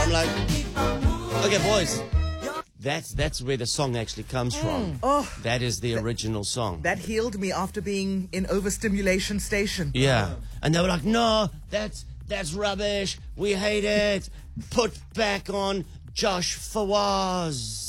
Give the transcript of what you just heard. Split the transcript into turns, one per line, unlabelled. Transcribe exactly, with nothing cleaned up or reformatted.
I'm like, okay, boys. That's that's where the song actually comes from.
Oh,
That is the original song.
that healed me after being in overstimulation station.
Yeah. And they were like, no, that's that's rubbish. We hate it. Put back on Josh Fawaz.